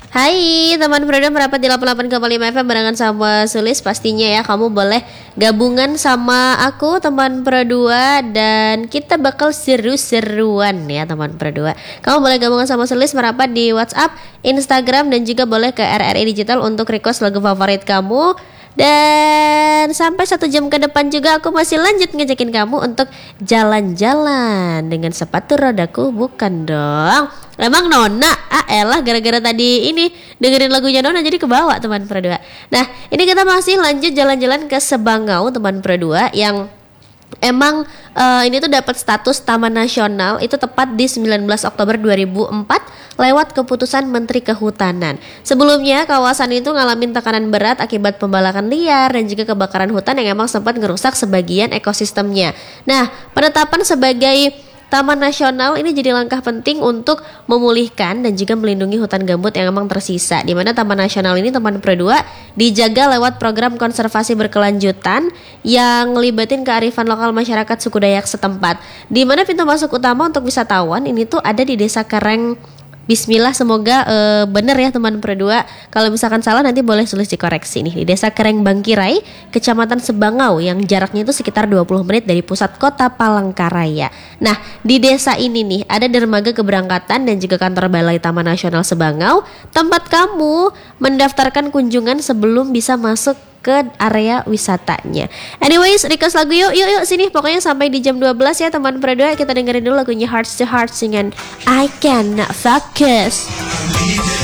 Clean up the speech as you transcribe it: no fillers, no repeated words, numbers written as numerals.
Hai teman program merapat di 88,5 FM barengan sama Sulis. Pastinya ya kamu boleh gabungan sama aku teman Pro 2 dan kita bakal seru-seruan ya teman Pro 2. Kamu boleh gabungan sama Sulis merapat di WhatsApp, Instagram dan juga boleh ke RRI Digital untuk request lagu favorit kamu. Dan sampai 1 jam ke depan juga aku masih lanjut ngejakin kamu untuk jalan-jalan dengan sepatu rodaku. Bukan dong, emang Nona? Elah gara-gara tadi ini dengerin lagunya Nona jadi kebawa teman Pro 2. Nah ini kita masih lanjut jalan-jalan ke Sebangau teman Pro 2 yang emang ini tuh dapat status Taman Nasional itu tepat di 19 Oktober 2004 lewat keputusan Menteri Kehutanan. Sebelumnya kawasan itu ngalamin tekanan berat akibat pembalakan liar dan juga kebakaran hutan yang emang sempat ngerusak sebagian ekosistemnya. Nah, penetapan sebagai Taman Nasional ini jadi langkah penting untuk memulihkan dan juga melindungi hutan gambut yang emang tersisa. Di mana Taman Nasional ini teman Pro 2 dijaga lewat program konservasi berkelanjutan yang ngelibatin kearifan lokal masyarakat suku Dayak setempat. Di mana pintu masuk utama untuk wisatawan ini tuh ada di Desa Kereng. Bismillah, semoga bener ya teman Pro 2. Kalau misalkan salah nanti boleh Sulis dikoreksi nih. Di Desa Kereng Bangkirai, Kecamatan Sebangau yang jaraknya itu sekitar 20 menit dari pusat kota Palangkaraya. Nah, di desa ini nih ada dermaga keberangkatan dan juga kantor Balai Taman Nasional Sebangau, tempat kamu mendaftarkan kunjungan sebelum bisa masuk ke area wisatanya. Anyways, request lagu yuk sini. Pokoknya sampai di jam 12 ya teman Pro 2. Kita dengerin dulu lagunya Hearts to Hearts dengan I Cannot Focus.